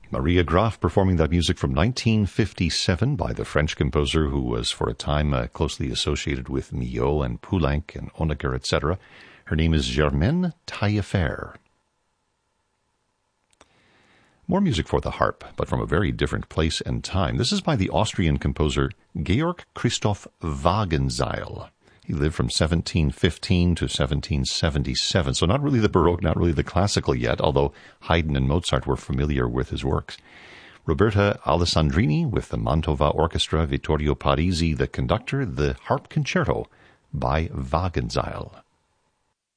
Maria Graf performing that music from 1957 by the French composer who was for a time closely associated with Milhaud and Poulenc and Honegger, etc. Her name is Germaine Taillefer. More music for the harp, but from a very different place and time. This is by the Austrian composer Georg Christoph Wagenseil. He lived from 1715 to 1777, so not really the Baroque, not really the classical yet, although Haydn and Mozart were familiar with his works. Roberta Alessandrini with the Mantova Orchestra, Vittorio Parisi, the conductor, the harp concerto by Wagenseil.